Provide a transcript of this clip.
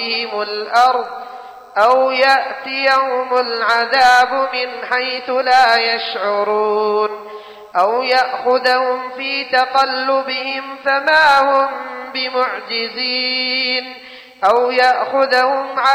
بهم الأرض أو يأتيهم العذاب من حيث لا يشعرون أو يأخذهم في تقلبهم فما هم بمعجزين أو يأخذهم